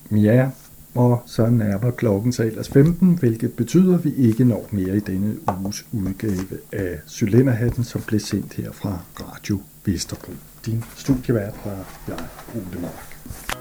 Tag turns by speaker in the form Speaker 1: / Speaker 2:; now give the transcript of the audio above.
Speaker 1: Ja, og så nærmer klokken sig ellers 15, hvilket betyder, at vi ikke når mere i denne uges udgave af Cylinderhatten, som blev sendt her fra Radio Vesterbro. Din studievært var jeg, Ole Mark.